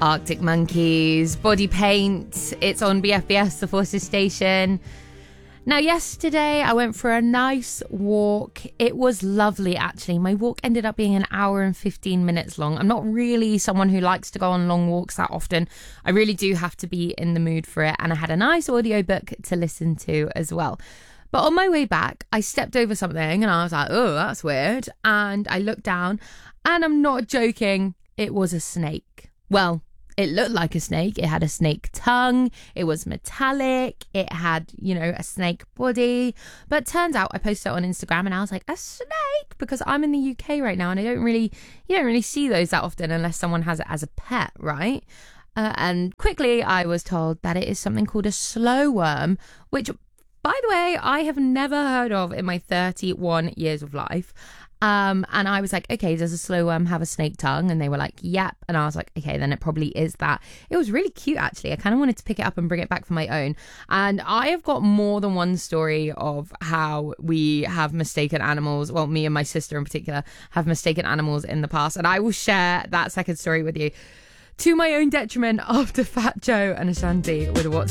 Arctic Monkeys, Body Paint. It's on BFBS, The Forces Station. Now, yesterday I went for a nice walk. It was lovely, actually. My walk ended up being an hour and 15 minutes long. I'm not really someone who likes to go on long walks that often. I really do have to be in the mood for it. And I had a nice audiobook to listen to as well. But on my way back, I stepped over something and I was like, oh, that's weird. And I looked down and I'm not joking. It was a snake. Well, it looked like a snake. It had a snake tongue. It was metallic. It had, a snake body. But turns out I posted it on Instagram and I was like, a snake? Because I'm in the UK right now and you don't really see those that often unless someone has it as a pet, right? And quickly I was told that it is something called a slow worm, which, by the way, I have never heard of in my 31 years of life. And I was like, okay, does a slow worm have a snake tongue? And they were like, yep. And I was like, okay, then it probably is that. It was really cute, actually. I kind of wanted to pick it up and bring it back for my own. And I have got more than one story of how we have mistaken animals. Well, me and my sister in particular have mistaken animals in the past. And I will share that second story with you to my own detriment after Fat Joe and Ashanti with What's